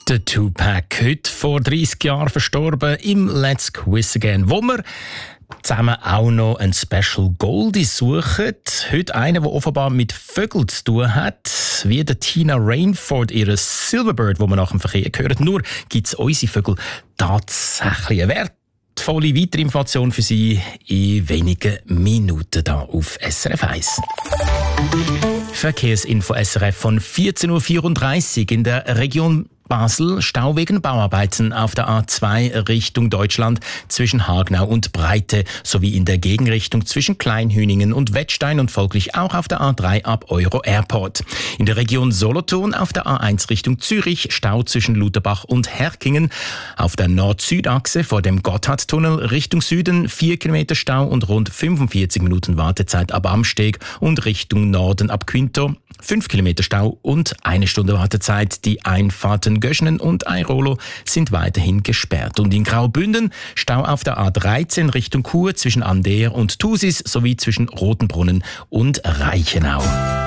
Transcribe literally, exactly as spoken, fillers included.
Der Tupac, heute vor dreissig Jahren verstorben, im Let's Quiz Again, wo wir zusammen auch noch einen Special Goldie suchen. Heute einer, der offenbar mit Vögeln zu tun hat, wie der Tina Rainford, ihre Silverbird, wo wir nach dem Verkehr hören. Nur gibt es unsere Vögel tatsächlich eine wertvolle weitere Information für Sie in wenigen Minuten da auf S R F eins. Verkehrsinfo S R F von vierzehn Uhr vierunddreißig in der Region Basel, Stau wegen Bauarbeiten auf der A zwei Richtung Deutschland zwischen Hagenau und Breite sowie in der Gegenrichtung zwischen Kleinhüningen und Wettstein und folglich auch auf der A drei ab Euro Airport. In der Region Solothurn auf der A eins Richtung Zürich Stau zwischen Lutherbach und Herkingen. Auf der Nord-Süd-Achse vor dem Gotthardtunnel Richtung Süden vier Kilometer Stau und rund fünfundvierzig Minuten Wartezeit ab Amsteg und Richtung Norden ab Quinto. fünf Kilometer Stau und eine Stunde Wartezeit. Die Einfahrten Göschnen und Airolo sind weiterhin gesperrt. Und in Graubünden Stau auf der A dreizehn Richtung Chur zwischen Andeer und Thusis sowie zwischen Rotenbrunnen und Reichenau.